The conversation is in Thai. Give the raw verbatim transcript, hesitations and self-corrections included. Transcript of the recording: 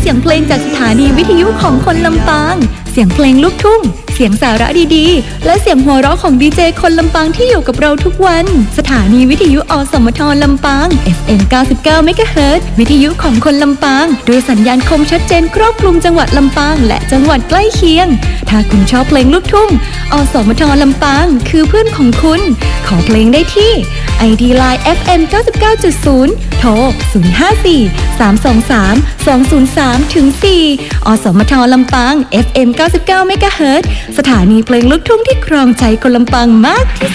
สียงเพลงจากสถานีวิทยุของคนลำปางเสียงเพลงลูกทุ่งเสียงสาระดีๆและเสียงหัวเราะของดีเจคนลำปางที่อยู่กับเราทุกวันสถานีวิทยุอสมทลำปาง เอฟ เอ็ม เก้าสิบเก้า เมกะเฮิรตซ์วิทยุของคนลำปางด้วยสัญญาณคมชัดเจนครอบคลุมจังหวัดลำปางและจังหวัดใกล้เคียงถ้าคุณชอบเพลงลูกทุ่งอสมทลำปางคือเพื่อนของคุณขอเพลงได้ที่ ไอ ดี ไลน์ เอฟ เอ็ม เก้าสิบเก้าจุดศูนย์ โทร ศูนย์ ห้า สี่ สาม สอง สาม สอง ศูนย์ สาม สี่ อสมทลำปาง เอฟ เอ็ม เก้าสิบเก้า เมกะเฮิรตซ์สถานีเพลงลูกทุ่งที่ครองใจคนลำปางมากที่